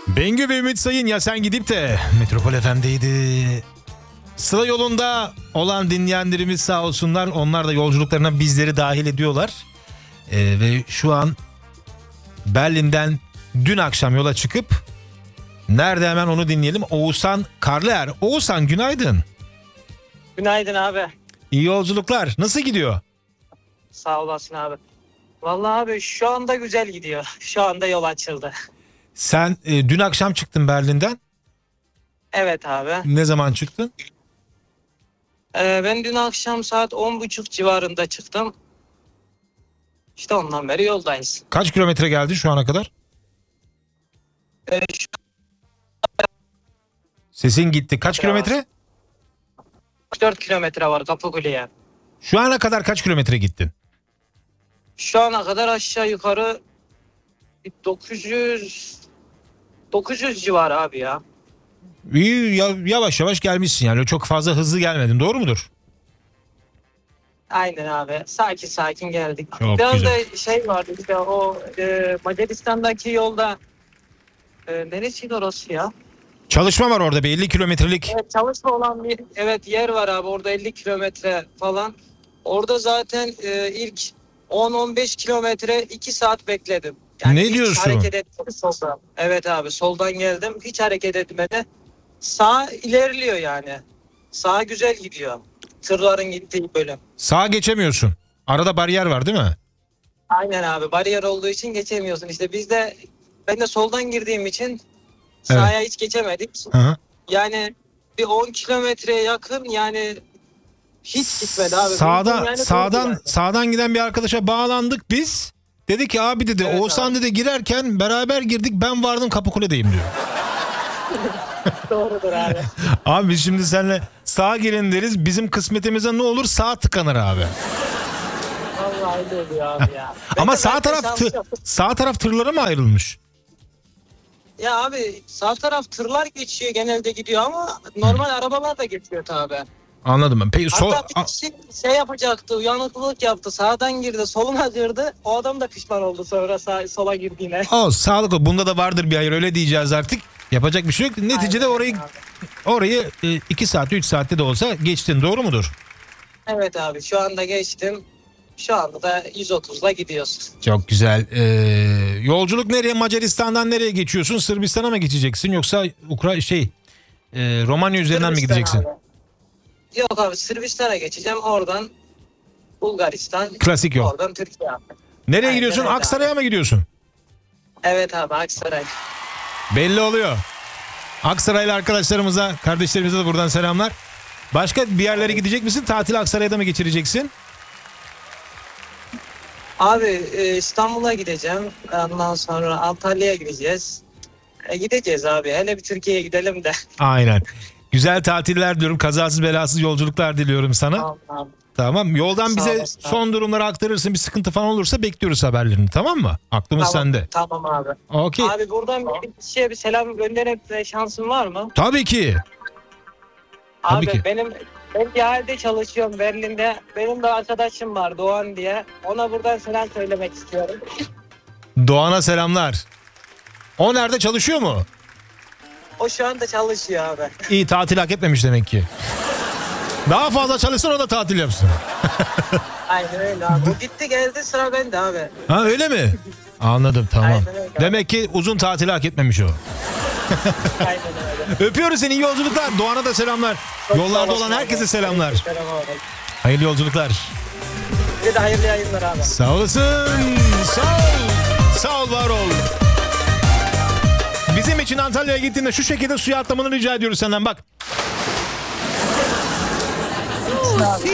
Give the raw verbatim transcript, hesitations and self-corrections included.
Bengü ve Ümit Sayın, ya sen gidip de Metropol F M'deydi. Sıla yolunda olan dinleyenlerimiz sağ olsunlar. Onlar da yolculuklarına bizleri dahil ediyorlar. Ee, ve şu an Berlin'den dün akşam yola çıkıp nerede, hemen onu dinleyelim. Oğuzhan Karlıer. Oğuzhan, günaydın. Günaydın abi. İyi yolculuklar. Nasıl gidiyor? Sağ olasın abi. Vallahi abi şu anda güzel gidiyor. Şu anda yol açıldı. Sen e, dün akşam çıktın Berlin'den. Evet abi. Ne zaman çıktın? Ee, ben dün akşam saat on buçuk civarında çıktım. İşte ondan beri yoldayız. Kaç kilometre geldin şu ana kadar? Ee, şu Sesin gitti. Kaç kilometre? dört kilometre var Kapıkule'ye. Şu ana kadar kaç kilometre gittin? Şu ana kadar aşağı yukarı dokuz yüz dokuz yüz civarı abi ya. İyi, ya, yavaş yavaş gelmişsin yani. Çok fazla hızlı gelmedin. Doğru mudur? Aynen abi. Sakin sakin geldik. Çok Biraz güzel. da şey vardı işte o e, Macaristan'daki yolda e, neresiydi orası ya? Çalışma var orada bir elli kilometrelik. Evet, çalışma olan bir evet yer var abi, orada elli kilometre falan. Orada zaten e, ilk on on beş kilometre iki saat bekledim. Ne hiç diyorsun? hareket etmedi soldan. Evet abi, soldan geldim, hiç hareket etmedi. Sağ ilerliyor yani. Sağ güzel gidiyor. Tırların gittiği bölüm. Sağa geçemiyorsun. Arada bariyer var değil mi? Aynen abi, bariyer olduğu için geçemiyorsun. İşte biz de ben de soldan girdiğim için sağa hiç geçemedik. Hı hı. Yani bir on kilometreye yakın yani hiç gitmedi abi. Sağda, Mümkün yani sağdan yani. sağdan giden bir arkadaşa bağlandık biz. Dedi ki abi dedi, Evet Oğuzhan abi. dedi girerken beraber girdik, ben vardım Kapıkule'deyim diyor. Doğrudur abi. Abi biz şimdi seninle sağa girin deriz, bizim kısmetimize ne olur, sağ tıkanır abi. Vallahi öyle oluyor abi ya. Ben Ama de sağ zaten taraf şans tı- yaptım. sağ taraf tırlara mı ayrılmış? Ya abi sağ taraf tırlar geçiyor, genelde gidiyor ama normal arabalar da geçiyor tabi. Anladım ben. Peki sol Hatta bir kişi şey yapacaktı, uyanıklılık yaptı, sağdan girdi, soluna girdi. O adam da pişman oldu sonra sağ, sola girdiğine. o sağlık o. Bunda da vardır bir hayır, öyle diyeceğiz artık. Yapacak bir şey yok. Neticede Aynen orayı abi. orayı iki saatte üç saatte de olsa geçtin, doğru mudur? Evet abi, şu anda geçtim. Şu anda da yüz otuzla gidiyoruz. Çok güzel. Ee, yolculuk nereye? Macaristan'dan nereye geçiyorsun? Sırbistan'a mı geçeceksin yoksa Ukra şey e, Romanya üzerinden mi Sırbistan gideceksin? abi. Yok abi, Sırbistan'a geçeceğim, oradan Bulgaristan, Klasik yol. oradan Türkiye abi. Nereye Aynen gidiyorsun? öyle abi. Aksaray'a mı gidiyorsun? Evet abi, Aksaray. Belli oluyor. Aksaraylı arkadaşlarımıza, kardeşlerimize de buradan selamlar. Başka bir yerlere gidecek misin? Tatili Aksaray'da mı geçireceksin? Abi e, İstanbul'a gideceğim. Ondan sonra Antalya'ya gideceğiz. E, gideceğiz abi. Hele bir Türkiye'ye gidelim de. Aynen. Güzel tatiller diliyorum. Kazasız belasız yolculuklar diliyorum sana. Tamam abi. Tamam. Yoldan Sağ bize olasın abi. son durumları aktarırsın. Bir sıkıntı falan olursa bekliyoruz haberlerini. Tamam mı? Aklımız Tamam, sende. tamam abi. Okey. Abi buradan bir kişiye bir selam gönderme şansın var mı? Tabii ki. Tabii Abi ki. benim ben bir halde çalışıyorum Berlin'de. Benim de arkadaşım var, Doğan diye. Ona buradan selam söylemek istiyorum. Doğan'a selamlar. O nerede, çalışıyor mu? O şu anda çalışıyor abi. İyi, tatil hak etmemiş demek ki. Daha fazla çalışsın, o da tatil yapsın. Aynen öyle abi. O gitti geldi, sıra bende abi. Ha, öyle mi? Anladım, tamam. Aynen öyle. Demek ki uzun tatili hak etmemiş o. Aynen öyle. Öpüyoruz seni, iyi yolculuklar. Doğan'a da selamlar. Çok Yollarda sağ olasın olan herkese abi. selamlar. Selam abi. Hayırlı yolculuklar. Bir de hayırlı yayınlar abi. Sağ olasın. Sağ ol. Sağ ol, var ol. Bizim için Antalya'ya gittiğinde şu şekilde suya atlamanı rica ediyoruz senden, bak.